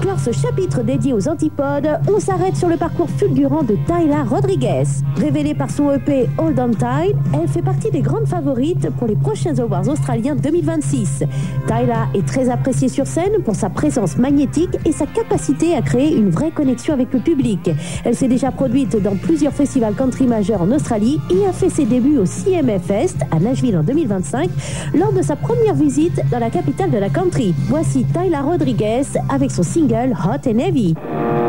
clore ce chapitre dédié aux antipodes, on s'arrête sur le parcours fulgurant de Tyla Rodriguez. Révélée par son EP Hold On Tight, elle fait partie des grandes favorites pour les prochains Awards australiens 2026. Tyla est très appréciée sur scène pour sa présence magnétique et sa capacité à créer une vraie connexion avec le public. Elle s'est déjà produite dans plusieurs festivals country majeurs en Australie et a fait ses débuts au CMA Fest à Nashville en 2025 lors de sa première visite dans la capitale de la country. Voici Tyla Rodriguez avec son single Hot and Heavy.